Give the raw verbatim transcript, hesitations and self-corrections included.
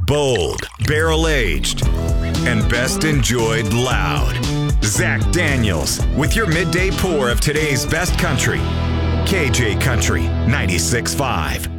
Bold, barrel-aged, and best enjoyed loud. Zach Daniels with your midday pour of today's best country. K J Country ninety-six point five.